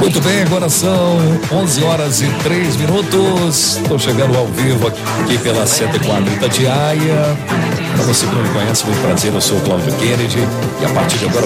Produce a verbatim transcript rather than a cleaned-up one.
Muito bem, agora são onze horas e três minutos. Estou chegando ao vivo aqui pela cento e quatro Itatiaia. Para você que não me conhece, muito prazer, eu sou o Cláudio Kennedy. E a partir de agora